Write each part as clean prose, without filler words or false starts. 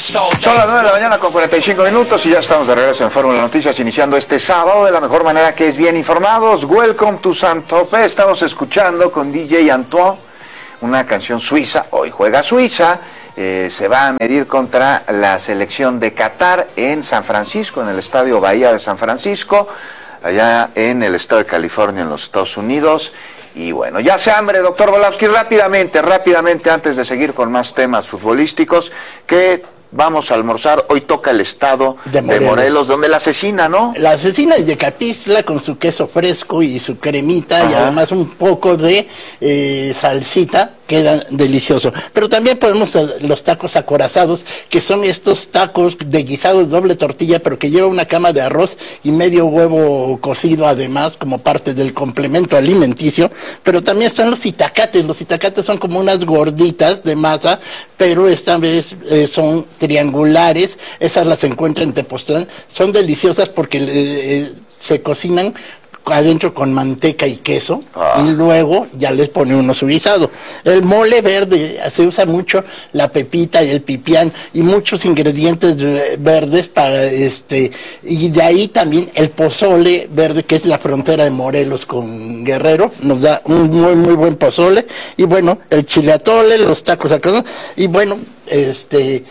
Son las 9 de la mañana con 45 minutos y ya estamos de regreso en Fórmula Noticias, iniciando este sábado de la mejor manera, que es bien informados. Welcome to Saint-Tropez. Estamos escuchando con DJ Antoine una canción suiza. Hoy juega Suiza. Se va a medir contra la selección de Qatar en San Francisco, en el Estadio Bahía de San Francisco, allá en el estado de California, en los Estados Unidos. Y bueno, ya se hambre, doctor Volávsky, rápidamente, antes de seguir con más temas futbolísticos, que vamos a almorzar. Hoy toca el estado de Morelos, donde la asesina, ¿no? La asesina de Yecapistla, con su queso fresco y su cremita. Ajá. Y además un poco de salsita, queda delicioso. Pero también podemos los tacos acorazados, que son estos tacos de guisado de doble tortilla, pero que lleva una cama de arroz y medio huevo cocido, además, como parte del complemento alimenticio. Pero también están los itacates. Los itacates son como unas gorditas de masa, pero esta vez son triangulares. Esas las encuentro en Tepoztlán. Son deliciosas porque se cocinan adentro con manteca y queso, y luego ya les pone uno su guisado. El mole verde, se usa mucho la pepita y el pipián y muchos ingredientes verdes para y de ahí también el pozole verde, que es la frontera de Morelos con Guerrero, nos da un muy buen pozole. Y bueno, el chile atole, los tacos acá, y bueno, ese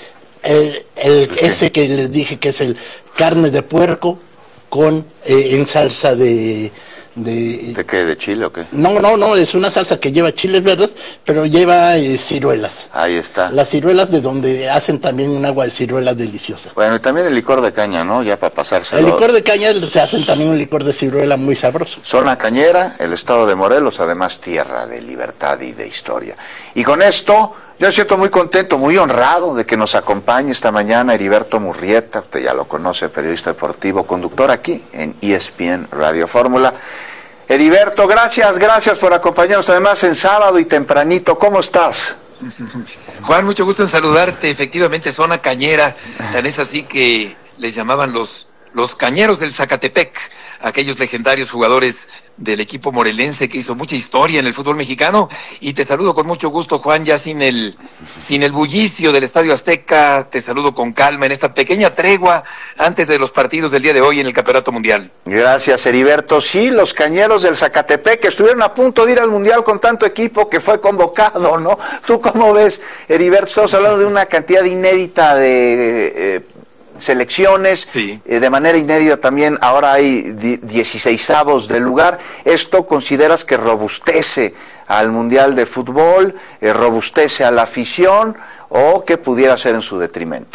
que les dije que es el carne de puerco con en salsa ¿De qué? ¿De chile o qué? No, es una salsa que lleva chiles verdes, pero lleva ciruelas. Ahí está. Las ciruelas, de donde hacen también un agua de ciruelas deliciosa. Bueno, y también el licor de caña, ¿no? Ya para pasárselo. El licor de caña, se hacen también un licor de ciruela muy sabroso. Zona cañera, el estado de Morelos, además tierra de libertad y de historia. Y con esto, yo me siento muy contento, muy honrado de que nos acompañe esta mañana Heriberto Murrieta. Usted ya lo conoce, periodista deportivo, conductor aquí en ESPN Radio Fórmula. Heriberto, gracias por acompañarnos, además en sábado y tempranito. ¿Cómo estás? Juan, mucho gusto en saludarte. Efectivamente, zona cañera, tan es así que les llamaban los cañeros del Zacatepec, aquellos legendarios jugadores del equipo morelense que hizo mucha historia en el fútbol mexicano. Y te saludo con mucho gusto, Juan, ya sin el bullicio del Estadio Azteca. Te saludo con calma en esta pequeña tregua antes de los partidos del día de hoy en el Campeonato Mundial. Gracias, Heriberto. Sí, los cañeros del Zacatepec, que estuvieron a punto de ir al Mundial con tanto equipo que fue convocado, ¿no? ¿Tú cómo ves, Heriberto? Estamos hablando de una cantidad inédita de selecciones, sí. De manera inédita también, ahora hay 16avos de lugar. ¿Esto consideras que robustece al Mundial de Fútbol, robustece a la afición, o que pudiera ser en su detrimento?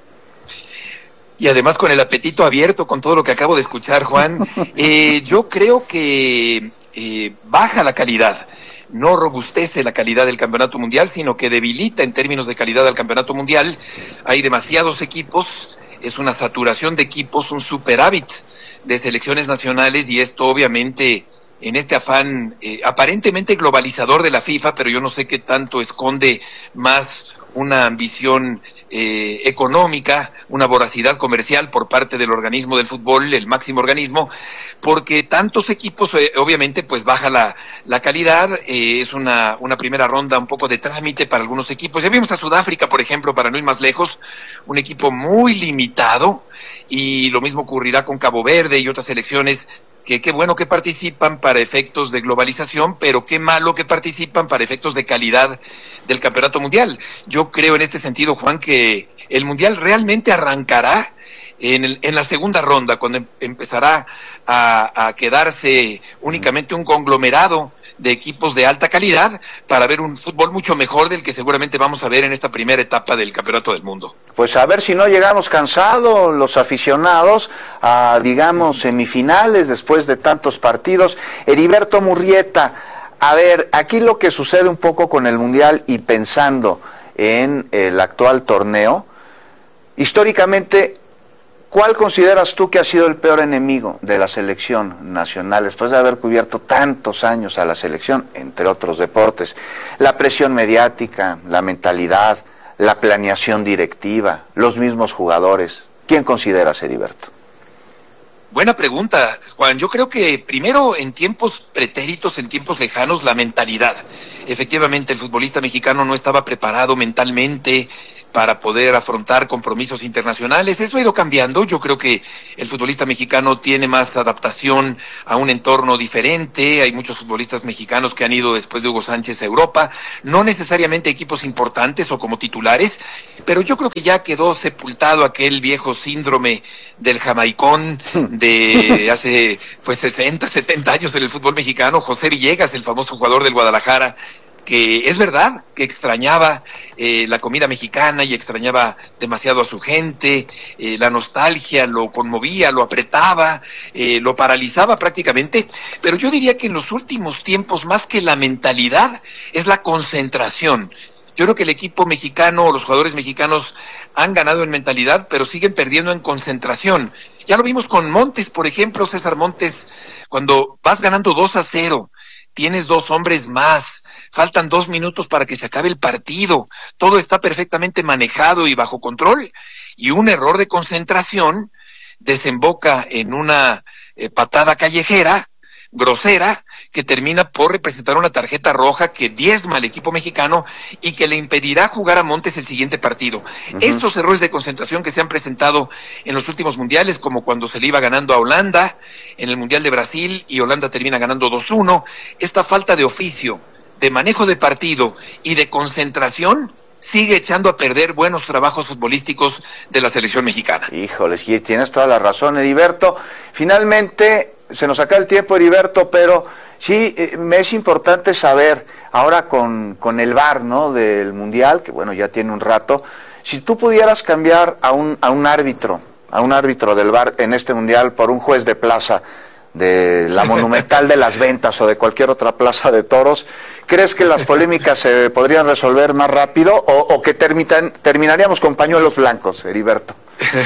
Y además con el apetito abierto, con todo lo que acabo de escuchar, Juan, yo creo que baja la calidad. No robustece la calidad del Campeonato Mundial, sino que debilita en términos de calidad al Campeonato Mundial. Hay demasiados equipos, es una saturación de equipos, un superávit de selecciones nacionales, y esto obviamente en este afán aparentemente globalizador de la FIFA, pero yo no sé qué tanto esconde más una ambición económica, una voracidad comercial por parte del organismo del fútbol, el máximo organismo, porque tantos equipos obviamente pues baja la calidad. Es una primera ronda un poco de trámite para algunos equipos. Ya vimos a Sudáfrica, por ejemplo, para no ir más lejos, un equipo muy limitado, y lo mismo ocurrirá con Cabo Verde y otras selecciones que qué bueno que participan para efectos de globalización, pero qué malo que participan para efectos de calidad del Campeonato Mundial. Yo creo en este sentido, Juan, que el Mundial realmente arrancará en la segunda ronda, cuando empezará a quedarse únicamente un conglomerado de equipos de alta calidad, para ver un fútbol mucho mejor del que seguramente vamos a ver en esta primera etapa del Campeonato del Mundo. Pues a ver si no llegamos cansados los aficionados a, digamos, semifinales después de tantos partidos. Heriberto Murrieta, a ver, aquí lo que sucede un poco con el Mundial, y pensando en el actual torneo, históricamente, ¿cuál consideras tú que ha sido el peor enemigo de la selección nacional después de haber cubierto tantos años a la selección, entre otros deportes? La presión mediática, la mentalidad, la planeación directiva, los mismos jugadores. ¿Quién consideras, Heriberto? Buena pregunta, Juan. Yo creo que primero, en tiempos pretéritos, en tiempos lejanos, la mentalidad. Efectivamente, el futbolista mexicano no estaba preparado mentalmente para poder afrontar compromisos internacionales. Eso ha ido cambiando. Yo creo que el futbolista mexicano tiene más adaptación a un entorno diferente. Hay muchos futbolistas mexicanos que han ido después de Hugo Sánchez a Europa, no necesariamente equipos importantes o como titulares, pero yo creo que ya quedó sepultado aquel viejo síndrome del jamaicón de hace 60, 70 años en el fútbol mexicano. José Villegas, el famoso jugador del Guadalajara, que es verdad que extrañaba la comida mexicana y extrañaba demasiado a su gente, la nostalgia lo conmovía, lo apretaba, lo paralizaba prácticamente, pero yo diría que en los últimos tiempos, más que la mentalidad, es la concentración. Yo creo que el equipo mexicano, los jugadores mexicanos han ganado en mentalidad, pero siguen perdiendo en concentración. Ya lo vimos con Montes, por ejemplo, César Montes, cuando vas ganando 2-0, tienes 2 hombres más, faltan 2 minutos para que se acabe el partido, todo está perfectamente manejado y bajo control, y un error de concentración desemboca en una patada callejera, grosera, que termina por representar una tarjeta roja que diezma al equipo mexicano y que le impedirá jugar a Montes el siguiente partido. Estos errores de concentración que se han presentado en los últimos mundiales, como cuando se le iba ganando a Holanda en el Mundial de Brasil y Holanda termina ganando 2-1, esta falta de oficio, de manejo de partido y de concentración sigue echando a perder buenos trabajos futbolísticos de la selección mexicana. Híjoles, y tienes toda la razón, Heriberto. Finalmente, se nos acaba el tiempo, Heriberto, pero sí, me es importante saber, ahora con el VAR, ¿no?, del Mundial, que bueno, ya tiene un rato, si tú pudieras cambiar a un árbitro del VAR en este Mundial por un juez de plaza, de la Monumental de las Ventas o de cualquier otra plaza de toros, ¿crees que las polémicas se podrían resolver más rápido o que terminaríamos con blancos, Heriberto?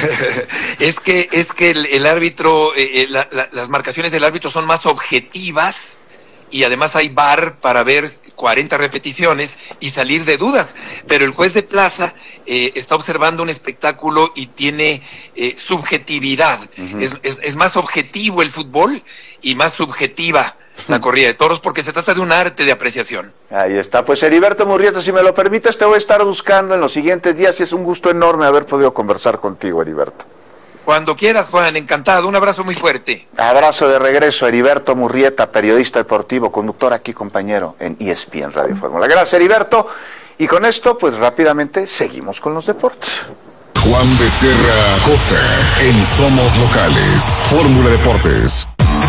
Es que el árbitro, las marcaciones del árbitro son más objetivas y además hay VAR para ver 40 repeticiones y salir de dudas, pero el juez de plaza está observando un espectáculo y tiene subjetividad. Es más objetivo el fútbol y más subjetiva la corrida de toros, porque se trata de un arte de apreciación. Ahí está, pues Heriberto Murrieta, si me lo permites, te voy a estar buscando en los siguientes días y es un gusto enorme haber podido conversar contigo, Heriberto. Cuando quieras, Juan, encantado, un abrazo muy fuerte. Abrazo de regreso, Heriberto Murrieta, periodista deportivo, conductor aquí, compañero en ESPN Radio Fórmula. Gracias, Heriberto, y con esto, pues rápidamente, seguimos con los deportes. Juan Becerra Costa, en Somos Locales, Fórmula Deportes.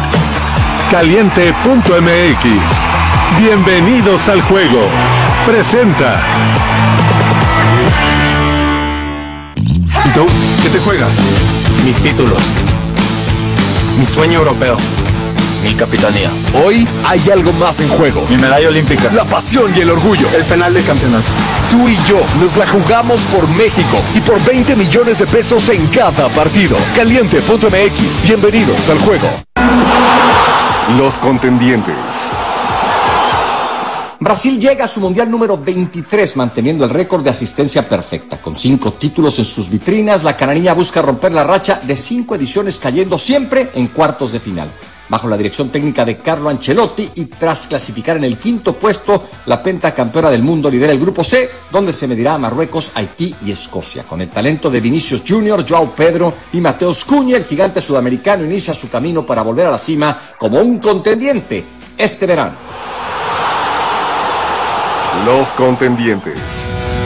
Caliente.mx. Bienvenidos al juego. Presenta. ¿Y tú? ¿Qué te juegas? Mis títulos. Mi sueño europeo. Mi capitanía. Hoy hay algo más en juego. Mi medalla olímpica. La pasión y el orgullo. El penal de campeonato. Tú y yo nos la jugamos por México y por 20 millones de pesos en cada partido. Caliente.mx. Bienvenidos al juego. Los contendientes. Brasil llega a su mundial número 23, manteniendo el récord de asistencia perfecta. Con 5 títulos en sus vitrinas, la canariña busca romper la racha de 5 ediciones, cayendo siempre en cuartos de final. Bajo la dirección técnica de Carlo Ancelotti y tras clasificar en el 5º puesto, la pentacampeona del mundo lidera el grupo C, donde se medirá a Marruecos, Haití y Escocia. Con el talento de Vinicius Junior, Joao Pedro y Mateus Cunha, el gigante sudamericano inicia su camino para volver a la cima como un contendiente este verano. Los contendientes.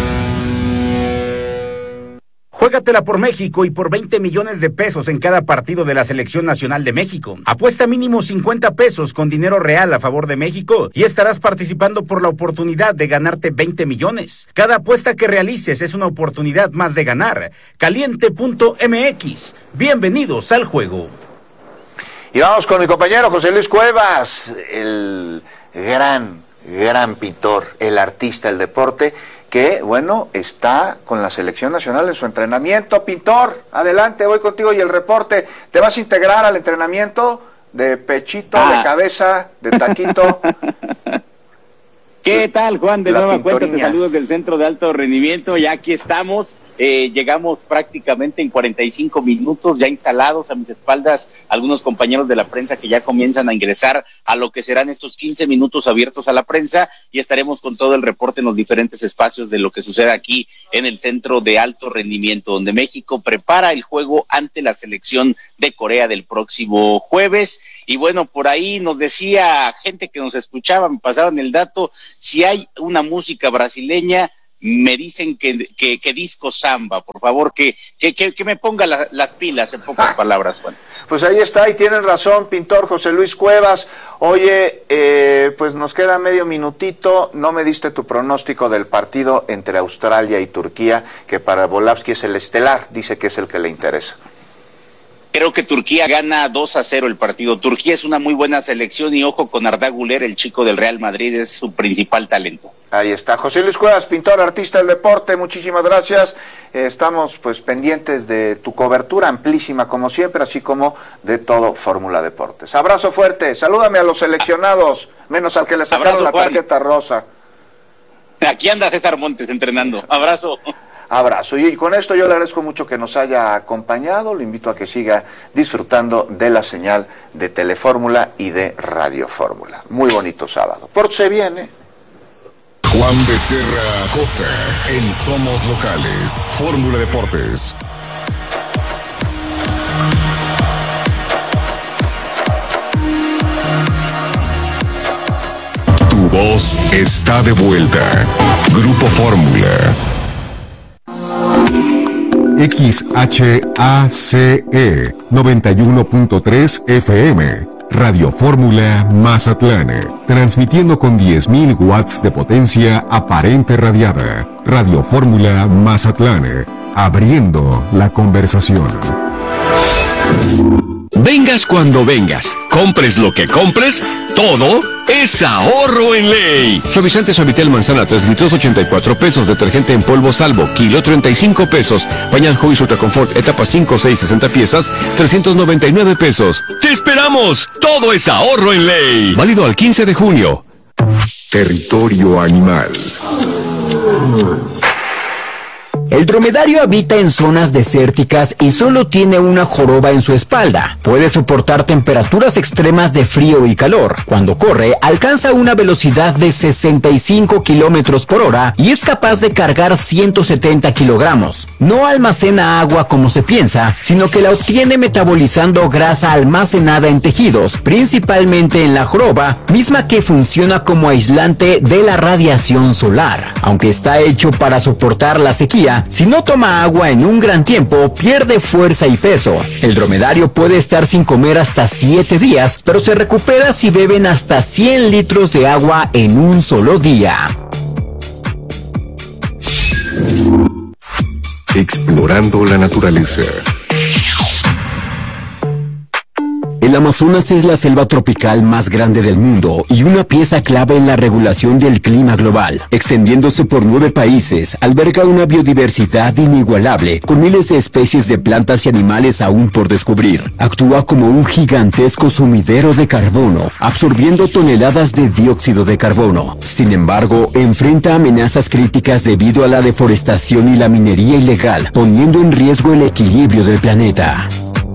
Juégatela por México y por 20 millones de pesos en cada partido de la Selección Nacional de México. Apuesta mínimo 50 pesos con dinero real a favor de México y estarás participando por la oportunidad de ganarte 20 millones. Cada apuesta que realices es una oportunidad más de ganar. Caliente.mx. Bienvenidos al juego. Y vamos con mi compañero José Luis Cuevas, el gran pintor, el artista del deporte, que, bueno, está con la selección nacional en su entrenamiento. Pintor, adelante, voy contigo y el reporte. ¿Te vas a integrar al entrenamiento de pechito, de cabeza, de taquito? ¿Qué tal, Juan? De La nueva cuenta, te pintoriña. saludos del Centro de Alto Rendimiento. Ya aquí estamos, llegamos prácticamente en 45 minutos, ya instalados a mis espaldas algunos compañeros de la prensa que ya comienzan a ingresar a lo que serán estos 15 minutos abiertos a la prensa, y estaremos con todo el reporte en los diferentes espacios de lo que sucede aquí en el Centro de Alto Rendimiento, donde México prepara el juego ante la selección de Corea del próximo jueves. Y bueno, por ahí nos decía gente que nos escuchaba, me pasaron el dato, si hay una música brasileña, me dicen que disco samba, por favor, que me ponga las pilas, en pocas palabras, Juan. Pues ahí está, y tienen razón, pintor José Luis Cuevas. Oye, pues nos queda medio minutito, no me diste tu pronóstico del partido entre Australia y Turquía, que para Volávsky es el estelar, dice que es el que le interesa. Creo que Turquía gana 2-0 el partido. Turquía es una muy buena selección y ojo con Arda Güler, el chico del Real Madrid, es su principal talento. Ahí está, José Luis Cuevas, pintor, artista del deporte, muchísimas gracias. Estamos pues pendientes de tu cobertura amplísima como siempre, así como de todo Fórmula Deportes. Abrazo fuerte, salúdame a los seleccionados, menos al que le sacaron Abrazo, la Juan. tarjeta rosa. Aquí anda César Montes entrenando. Abrazo. Abrazo. Y con esto yo le agradezco mucho que nos haya acompañado. Lo invito a que siga disfrutando de la señal de Telefórmula y de Radio Fórmula. Muy bonito sábado. Pórtese bien, ¿eh? Juan Becerra Costa en Somos Locales. Fórmula Deportes. Tu voz está de vuelta. Grupo Fórmula. XHACE 91.3 FM, Radio Fórmula Mazatlán, transmitiendo con 10.000 watts de potencia aparente radiada. Radio Fórmula Mazatlán, abriendo la conversación. Vengas cuando vengas, compres lo que compres, todo es ahorro en ley. Suavizante Suavitel manzana 3 litros 84 pesos, detergente en polvo Salvo, kilo 35 pesos, pañal Joyce Ultra Confort, etapa 5, 6, 60 piezas, 399 pesos. ¡Te esperamos! Todo es ahorro en ley. Válido al 15 de junio. Territorio animal. El dromedario habita en zonas desérticas y solo tiene una joroba en su espalda. Puede soportar temperaturas extremas de frío y calor. Cuando corre, alcanza una velocidad de 65 kilómetros por hora y es capaz de cargar 170 kilogramos. No almacena agua como se piensa, sino que la obtiene metabolizando grasa almacenada en tejidos, principalmente en la joroba, misma que funciona como aislante de la radiación solar. Aunque está hecho para soportar la sequía, si no toma agua en un gran tiempo, pierde fuerza y peso. El dromedario puede estar sin comer hasta 7 días, pero se recupera si beben hasta 100 litros de agua en un solo día. Explorando la naturaleza. El Amazonas es la selva tropical más grande del mundo y una pieza clave en la regulación del clima global. Extendiéndose por 9 países, alberga una biodiversidad inigualable, con miles de especies de plantas y animales aún por descubrir. Actúa como un gigantesco sumidero de carbono, absorbiendo toneladas de dióxido de carbono. Sin embargo, enfrenta amenazas críticas debido a la deforestación y la minería ilegal, poniendo en riesgo el equilibrio del planeta.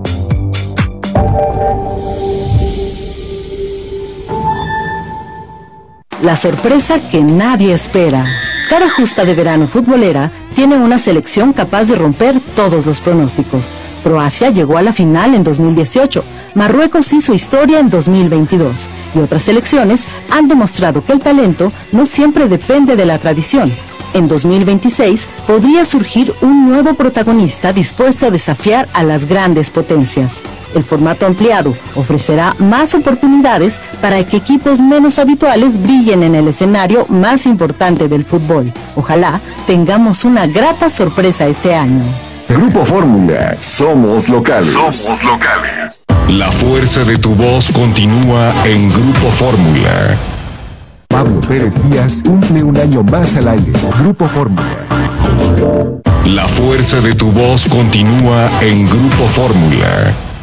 La sorpresa que nadie espera. Cada justa de verano futbolera tiene una selección capaz de romper todos los pronósticos. Croacia llegó a la final en 2018, Marruecos hizo historia en 2022 y otras selecciones han demostrado que el talento no siempre depende de la tradición. En 2026 podría surgir un nuevo protagonista dispuesto a desafiar a las grandes potencias. El formato ampliado ofrecerá más oportunidades para que equipos menos habituales brillen en el escenario más importante del fútbol. Ojalá tengamos una grata sorpresa este año. Grupo Fórmula, somos locales. Somos locales. La fuerza de tu voz continúa en Grupo Fórmula. Pablo Pérez Díaz cumple un año más al aire. Grupo Fórmula. La fuerza de tu voz continúa en Grupo Fórmula.